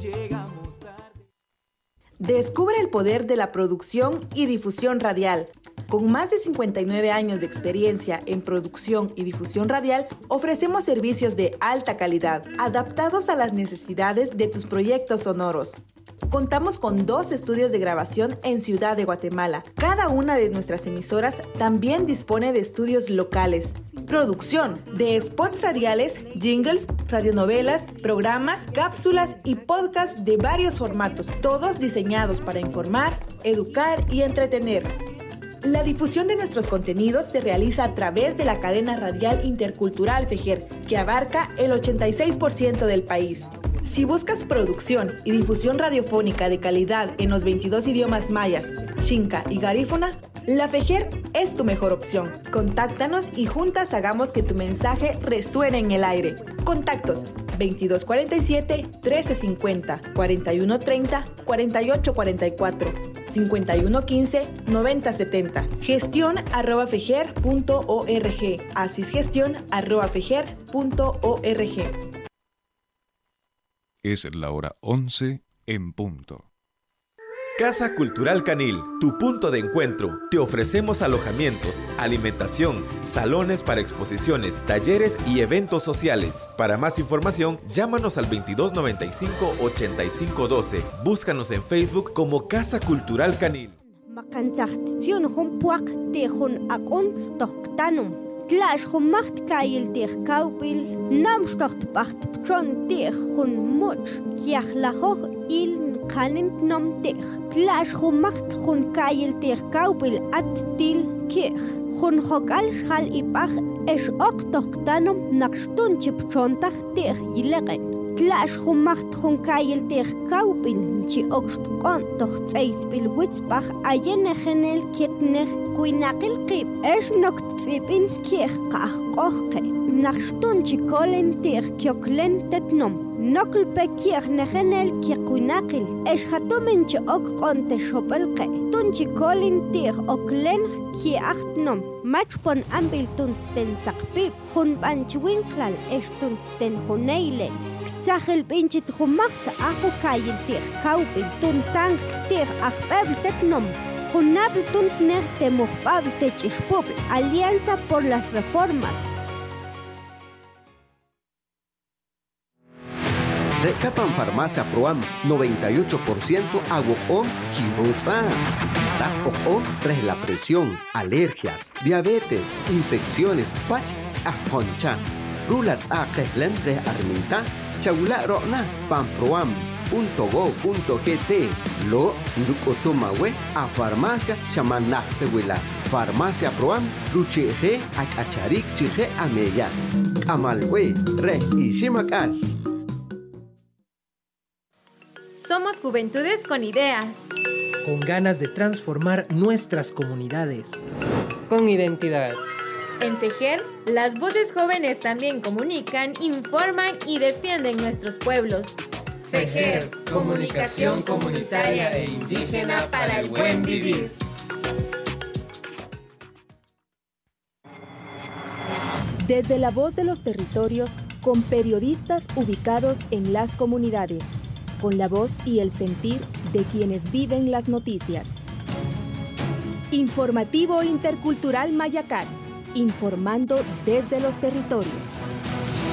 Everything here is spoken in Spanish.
llegamos tarde. Descubre el poder de la producción y difusión radial. Con más de 59 años de experiencia en producción y difusión radial, ofrecemos servicios de alta calidad, adaptados a las necesidades de tus proyectos sonoros. Contamos con 2 estudios de grabación en Ciudad de Guatemala. Cada una de nuestras emisoras también dispone de estudios locales. Producción de spots radiales, jingles, radionovelas, programas, cápsulas y podcasts de varios formatos, todos diseñados para informar, educar y entretener. La difusión de nuestros contenidos se realiza a través de la cadena radial intercultural FEJER, que abarca el 86% del país. Si buscas producción y difusión radiofónica de calidad en los 22 idiomas mayas, xinca y garífuna, la FEJER es tu mejor opción. Contáctanos y juntas hagamos que tu mensaje resuene en el aire. Contactos 2247-1350, 4130-4844, 5115-9070. Gestión@fejer.org. asisgestión@fejer.org. Es la hora 11 en punto. Casa Cultural Canil, tu punto de encuentro. Te ofrecemos alojamientos, alimentación, salones para exposiciones, talleres y eventos sociales. Para más información, llámanos al 2295-8512. Búscanos en Facebook como Casa Cultural Canil. Tlash macht kail tich kaupil, namstocht bacht pchon tich hun much, kiach lachoch il kanint nom tich. Tlash macht hun kail tich kaupil at til kich. Hun hokal schal ipach es oktochtanom nakstun chipchontach tich yilegen. Tlash macht hun kail tich kaupil, chi okstqon toch tseisbil witzbach ayene genel kitnech kuinakil qib. Es noktzipin kich qahqohke. Nakstun chikolen tich kyoklen tetnom. Nokl pekich negenel kikuinakil. Es hatomen chi okqonte shopelke. Tun chikolen tich oklen ki achtnom. Machpon ambil tunt ten zakpib. Hun banchwinklal es tunt ten huneilen. Zachel pinchit humakta ajo kayil tich kaupin. Tun tank tich achbeb tetnom. Junabl tuntner temuhpabl techishpubl, Alianza por las Reformas. Recapan Farmacia Proam 98% agua chirutza. Maraj tras la presión, alergias, diabetes, infecciones, pach chahponcha. Rulats a kehlen re arminta, chagula rona pamproam. .go.gt lo ndukotomawe a farmacia chamanactehuila farmacia proam lucheje akacharik chije ameya amalwe re ishimakal. Somos juventudes con ideas, con ganas de transformar nuestras comunidades, con identidad. En FEJER, las voces jóvenes también comunican, informan y defienden nuestros pueblos. FEJER, comunicación comunitaria e indígena para el buen vivir. Desde la voz de los territorios, con periodistas ubicados en las comunidades, con la voz y el sentir de quienes viven las noticias. Informativo Intercultural Mayacán, informando desde los territorios.